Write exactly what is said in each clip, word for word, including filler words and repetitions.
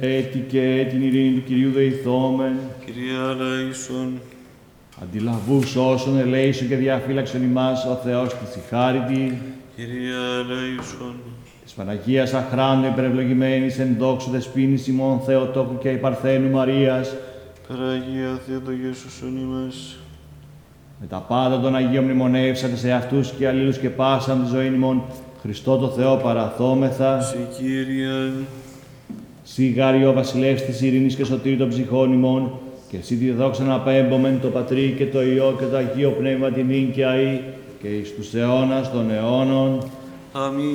έτη και την ειρήνη του Κυρίου δεηθόμεν. Κύριε ελέησον. Αντιλαβούς όσων ελέησον και διαφύλαξον ημάς ο Θεός της η χάριτη. Κύριε ελέησον. Της Παναγίας αχράντου υπερευλογημένης εν δόξου δεσποίνης ημών Θεοτόκου και υπαρθένου Μαρίας. Παναγία Θεοτογέσουσον ημάς. Με τα πάντα των Αγίων μνημονεύσατε σε αυτούς και αλλήλους και πάσαν τη ζωή ημών Χριστό το Θεό παραθόμεθα. Συ Κύριε. Συ γάρι ο βασιλεύς της ειρήνης και σωτήρι των ψυχών ημών, και εσύ τη δόξα να απέμπομεν το Πατρί και το Υιό και το Αγίο Πνεύμα την νυν και αεί και εις τους αιώνας των αιώνων. Αμήν.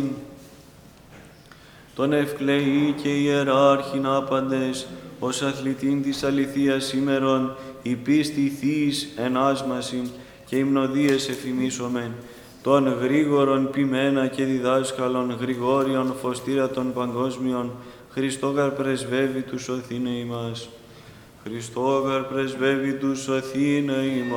Τον ευκλαιή και ιεράρχην άπαντες, ως αθλητήν της αληθείας σήμερον, η πίστη θείης ενάσμασιν και υμνοδίες εφημίσομεν, τον γρήγορον ποιμένα και διδάσκαλον Γρηγόριον φωστήρα των παγκόσμιων, Χριστόγαρ πρεσβεύει του σωθήνε ημάς. Χριστόγαρ πρεσβεύει του σωθήνε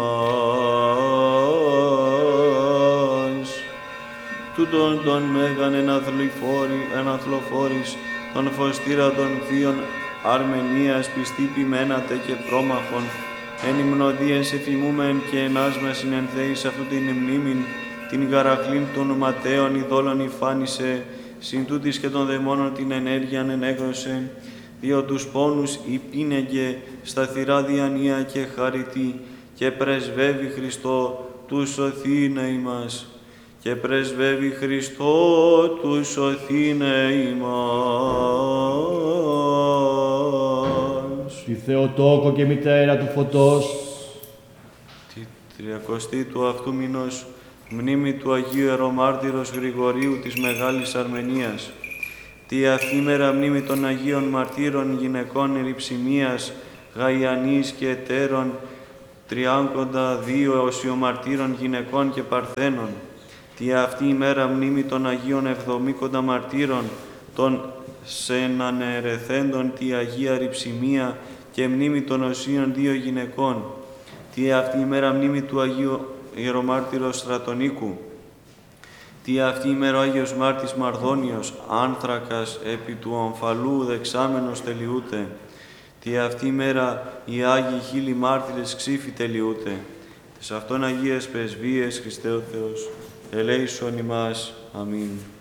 ημάς. Τούτον τον μέγαν εναθλοφόρης, τον φωστήρα των θείων Αρμενίας πιστή ποιμένατε και πρόμαχων, εν υμνοδίες εφημούμεν και ενάσμασιν εν θέης αυτού την μνήμην, την γαραχλήν των ματέων ειδόλων υφάνισε, συν τούτης και των δαιμόνων την ενέργειαν ενέγνωσε, διό τους πόνους υπήνεγε σταθερά διανία και χαριτή, και πρεσβεύει Χριστό του σωθήνε ημάς. Και πρεσβεύει Χριστό του σωθήνε ημάς. Τη Θεοτόκο και μητέρα του φωτός, Τη τριακοστή του αυτού μηνός, μνήμη του Αγίου Ιερομάρτυρος Γρηγορίου της Μεγάλης Αρμενίας. Τη αυτήμερα μνήμη των Αγίων Μαρτύρων γυναικών Ερυψημίας, Γαϊανής και Ετέρων, τριάνκοντα δύο οσιομαρτύρων γυναικών και Παρθένων. Τη αυτή ημέρα μνήμη των Αγίων Εβδομήκοντα Μαρτύρων, των Σενανερεθέντων τη Αγία Ρυψημία και μνήμη των Οσίων δύο γυναικών. Τη αυτή ημέρα μνήμη του Αγίου Ιερομάρτυρος Στρατονίκου. Τι αυτή ημέρα ο Άγιος Μάρτης Μαρδόνιος, άνθρακας επί του ομφαλού δεξάμενος τελειούται. Τι αυτή ημέρα οι Άγιοι χίλιοι μάρτυρες ξύφοι τελειούται. Τις αυτόν Αγίες Πρεσβείες Χριστέ ο Θεός, ελέησον ημάς. Αμήν.